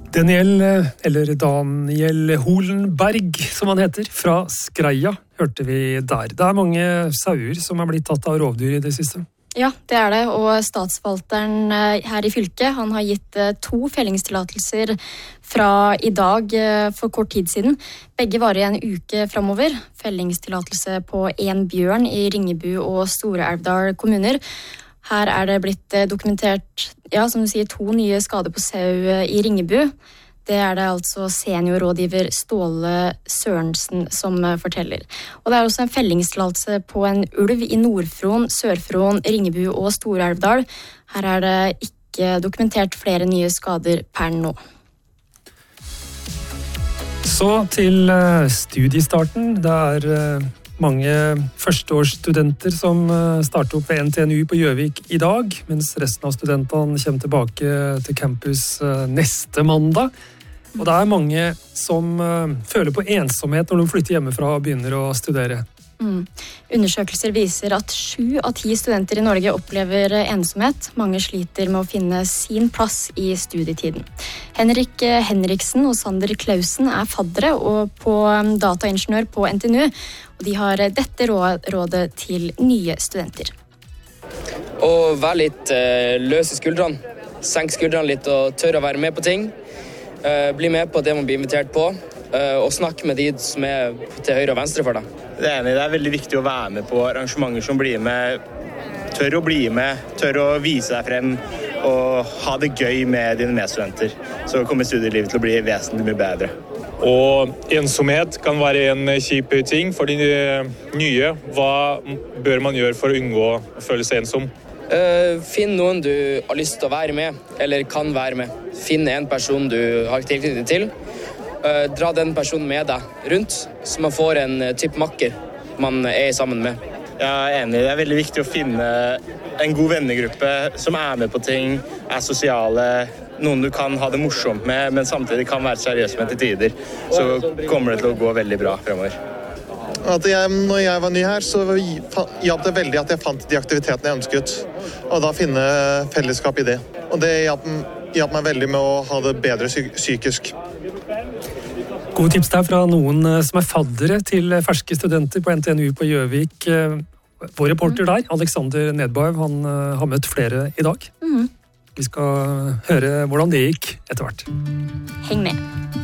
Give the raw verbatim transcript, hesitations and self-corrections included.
Daniel, eller Daniel Holenberg, som han heter, fra Skreia, hørte vi der. Det er mange sauer som er blitt tatt av rovdyr i det siste. Ja, det er det, og statsforvalteren her i fylket, han har gitt to fellingstillatelser fra i dag for kort tid siden. Begge varer i en uke fremover. Fellingstillatelse på en bjørn i Ringebu og Store-Elvdal kommuner. Her er det blitt dokumentert, ja, som du sier, to nye skader på sau i Ringebu. Det er det altså seniorrådgiver Ståle Sørensen som forteller. Og det er også en fellingstillatelse på en ulv i Nordfron, Sørfron, Ringebu og Store-Elvdal. Her er det ikke dokumentert flere nye skader per nå. Så til studiestarten. Det er mange førsteårsstudenter som starter opp ved N T N U på Gjøvik i dag, mens resten av studentene kommer tilbake til campus neste mandag. Og det er mange som føler på ensomhet når de flytter hjemmefra og begynner å studere. Mm. Undersøkelser viser at sju av ti studenter i Norge opplever ensomhet. Mange sliter med å finne sin plass i studietiden. Henrik Henriksen og Sander Klausen er faddere og på dataingeniør på N T N U, og de har dette rådet til nye studenter. Å være litt uh, løs i skuldrene, senke skuldrene litt og tørre å være med på ting. Uh, bli med på det man blir invitert på, uh, og snakke med de som er til høyre og venstre for deg. Det er enig, det er veldig viktig å være med på arrangementer som blir med, tør å bli med, tør å vise deg frem og ha det gøy med dine medstudenter. Så kommer studielivet til å bli vesentlig mye bedre. Og ensomhet kan være en kjip ting for de nye. Hva bør man gjøre for å unngå å føle seg ensom? Uh, finn noen du har lyst til å være med, eller kan være med. Finn en person du har tilknytning til. Uh, dra den personen med deg rundt, så man får en uh, type makker man er sammen med. Jeg er enig, det er veldig viktig å finne en god vennegruppe som er med på ting, er sosiale, noen du kan ha det morsomt med, men samtidig kan være seriøs med til tider. Så kommer det til å gå veldig bra fremover. At jeg, når jeg var ny her, så hjalp det veldig at jeg fant de aktivitetene jeg ønsket, og da finne fellesskap i det. Og det hjalp, hjalp meg veldig med å ha det bedre psykisk. Gode tips der fra noen som er faddere til ferske studenter på N T N U på Gjøvik. Vår reporter der, Alexander Nedbaev, han har møtt flere i dag. Mm. Vi skal høre hvordan det gikk etter hvert. Heng med.